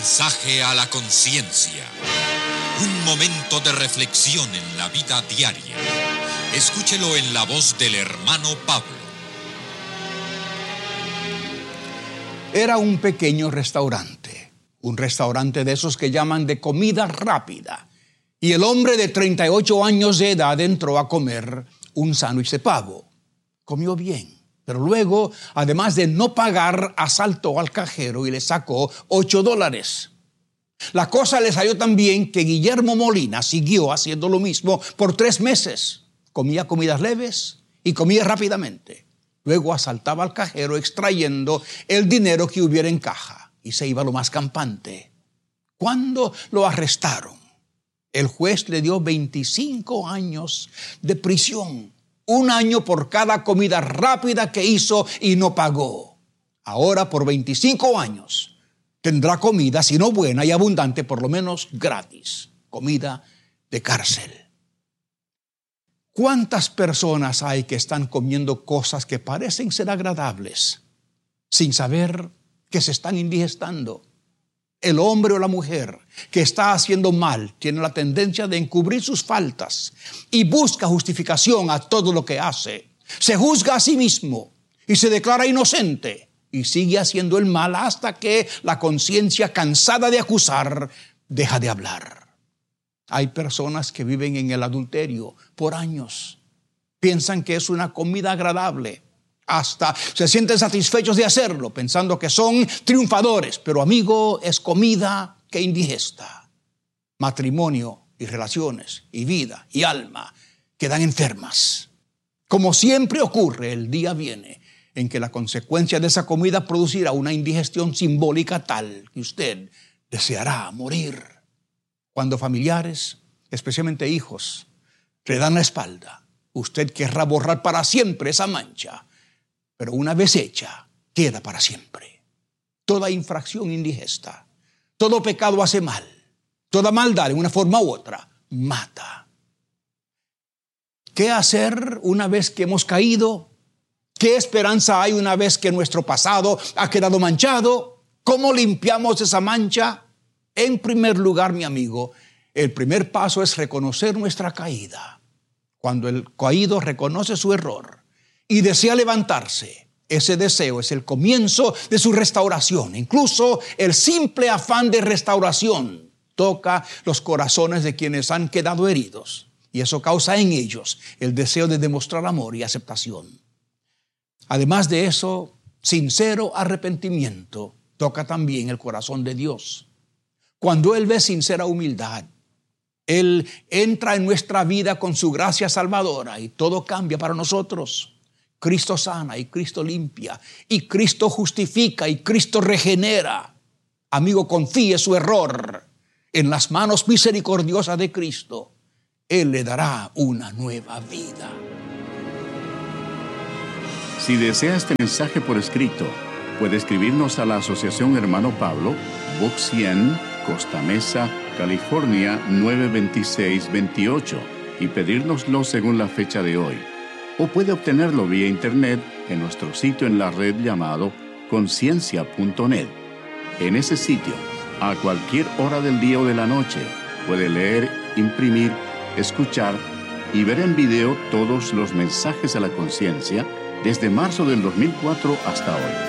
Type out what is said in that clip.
mensaje a la conciencia. Un momento de reflexión en la vida diaria. Escúchelo en la voz del hermano Pablo. Era un pequeño restaurante. Un restaurante de esos que llaman de comida rápida. Y el hombre de 38 años de edad entró a comer un sándwich de pavo. Comió bien. Pero luego, además de no pagar, asaltó al cajero y le sacó $8. La cosa le salió tan bien que Guillermo Molina siguió haciendo lo mismo por 3 meses. Comía comidas leves y comía rápidamente. Luego asaltaba al cajero extrayendo el dinero que hubiera en caja y se iba lo más campante. Cuando lo arrestaron, el juez le dio 25 años de prisión. 1 año por cada comida rápida que hizo y no pagó. Ahora por 25 años tendrá comida, si no buena y abundante, por lo menos gratis. Comida de cárcel. ¿Cuántas personas hay que están comiendo cosas que parecen ser agradables sin saber que se están indigestando? El hombre o la mujer que está haciendo mal tiene la tendencia de encubrir sus faltas y busca justificación a todo lo que hace. Se juzga a sí mismo y se declara inocente y sigue haciendo el mal hasta que la conciencia, cansada de acusar, deja de hablar. Hay personas que viven en el adulterio por años. Piensan que es una comida agradable. Hasta se sienten satisfechos de hacerlo, pensando que son triunfadores. Pero, amigo, es comida que indigesta. Matrimonio y relaciones y vida y alma quedan enfermas. Como siempre ocurre, el día viene en que la consecuencia de esa comida producirá una indigestión simbólica tal que usted deseará morir. Cuando familiares, especialmente hijos, le dan la espalda, usted querrá borrar para siempre esa mancha. Pero una vez hecha, queda para siempre. Toda infracción indigesta, todo pecado hace mal, toda maldad en una forma u otra mata. ¿Qué hacer una vez que hemos caído? ¿Qué esperanza hay una vez que nuestro pasado ha quedado manchado? ¿Cómo limpiamos esa mancha? En primer lugar, mi amigo, el primer paso es reconocer nuestra caída. Cuando el caído reconoce su error y desea levantarse, ese deseo es el comienzo de su restauración. Incluso el simple afán de restauración toca los corazones de quienes han quedado heridos. Y eso causa en ellos el deseo de demostrar amor y aceptación. Además de eso, sincero arrepentimiento toca también el corazón de Dios. Cuando Él ve sincera humildad, Él entra en nuestra vida con su gracia salvadora y todo cambia para nosotros. Cristo sana y Cristo limpia y Cristo justifica y Cristo regenera. Amigo, confíe su error en las manos misericordiosas de Cristo. Él le dará una nueva vida. Si desea este mensaje por escrito, puede escribirnos a la Asociación Hermano Pablo, Box 100, Costa Mesa, California 92628 y pedírnoslo según la fecha de hoy. O puede obtenerlo vía internet en nuestro sitio en la red llamado conciencia.net. En ese sitio, a cualquier hora del día o de la noche, puede leer, imprimir, escuchar y ver en video todos los mensajes a la conciencia desde marzo del 2004 hasta hoy.